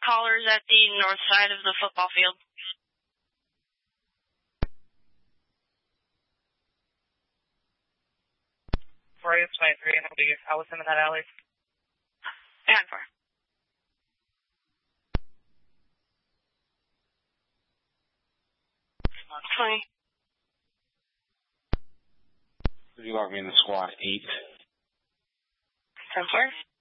callers at the north side of the football field. 423, I was in that alley. And 4. $20. Could you log me in the squad 8? 10-4.